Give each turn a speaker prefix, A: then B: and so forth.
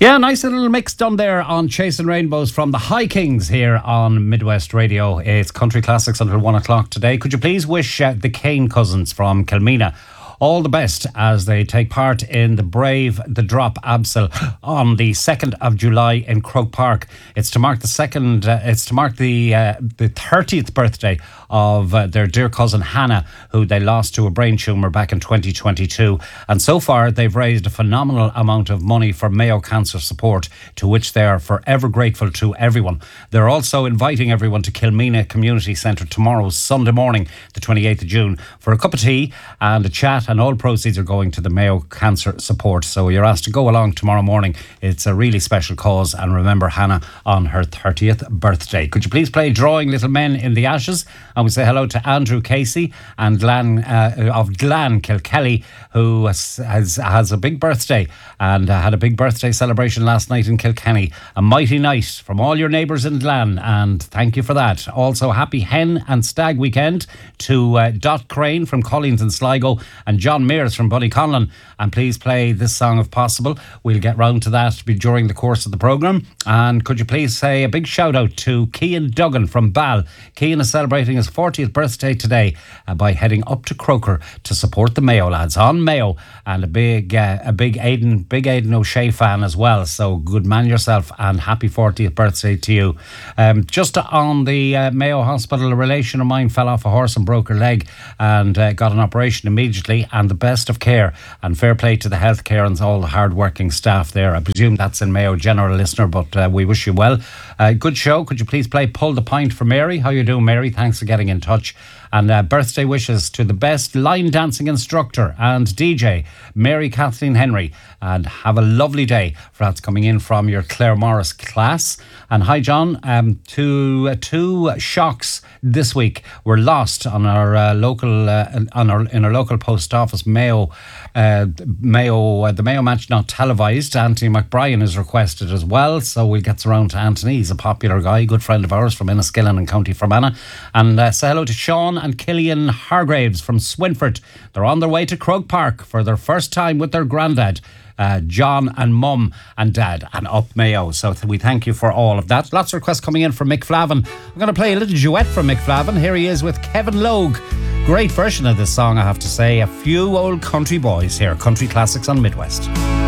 A: Yeah, nice little mix done there on Chasing Rainbows from the High Kings here on Midwest Radio. It's Country Classics until 1 o'clock today. Could you please wish the Kane cousins from Kilmina all the best as they take part in the Brave the Drop Absol on the 2nd of July in Croke Park. It's to mark the 30th birthday of their dear cousin Hannah, who they lost to a brain tumour back in 2022. And so far, they've raised a phenomenal amount of money for Mayo Cancer Support, to which they are forever grateful to everyone. They're also inviting everyone to Kilmina Community Centre tomorrow, Sunday morning, the 28th of June, for a cup of tea and a chat, and all proceeds are going to the Mayo Cancer Support. So you're asked to go along tomorrow morning. It's a really special cause, and remember Hannah on her 30th birthday. Could you please play Drawing Little Men in the Ashes? And we say hello to Andrew Casey and of Glan Kilkelly, who has a big birthday and had a big birthday celebration last night in Kilkenny. A mighty night from all your neighbours in Glan, and thank you for that. Also, happy Hen and Stag weekend to Dot Crane from Collins and Sligo and John Mears from Bunnyconlon. And please play this song if possible. We'll get round to that during the course of the programme. And could you please say a big shout out to Cian Duggan from Bal. Cian is celebrating his 40th birthday today by heading up to Croker to support the Mayo lads on Mayo, and a big Aidan O'Shea fan as well. So good man yourself, and happy 40th birthday to you. Just on the Mayo Hospital, a relation of mine fell off a horse and broke her leg and got an operation immediately, and the best of care and fair play to the healthcare and all the hard working staff there. I presume that's in Mayo General, listener, but we wish you well. Good show. Could you please play Pull the Pint for Mary? How you doing, Mary? Thanks for getting in touch. And birthday wishes to the best line dancing instructor and DJ, Mary Kathleen Henry. And have a lovely day. For that's coming in from your Claire Morris class. And hi, John. Two shocks this week were lost on our local in our local post office. The Mayo match not televised. Anthony McBrien is requested as well, so we'll get around to Anthony. He's a popular guy, good friend of ours from Enniskillen and County Fermanagh. And say hello to Sean and Killian Hargraves from Swinford. They're on their way to Croke Park for their first time with their granddad, John and Mum and Dad, and up Mayo. So we thank you for all of that. Lots of requests coming in from Mick Flavin. I'm going to play a little duet from Mick Flavin. Here he is with Kevin Logue. Great version of this song, I have to say. A few old country boys here. Country Classics on Midwest.